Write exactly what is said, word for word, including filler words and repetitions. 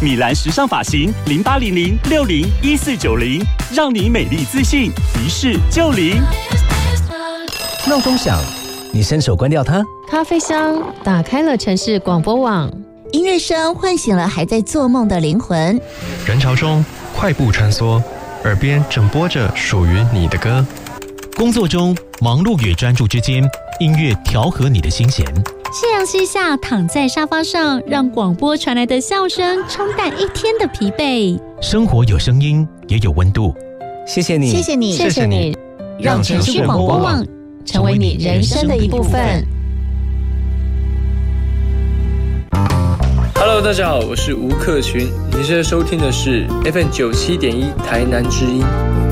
米兰时尚发型零八零零六零一四九零，让你美丽自信，一试就灵。 闹钟响，你伸手关掉它。 咖啡香打开了城市广播网， 音乐声唤醒了还在做梦的灵魂。 人潮中快步穿梭，耳边正播着属于你的歌。 工作中忙碌与专注之间，音乐调和你的心弦。 夕阳西下，躺在沙发上，让广播传来的笑声冲淡一天的疲惫。 生活有声音，也有温度。 谢谢你， 谢谢你， 谢谢你， 让城市广播网成为你人生的一部分。 Hello， 大家好，我是吴克群，你现在收听的是 F M 九七点一台南之音。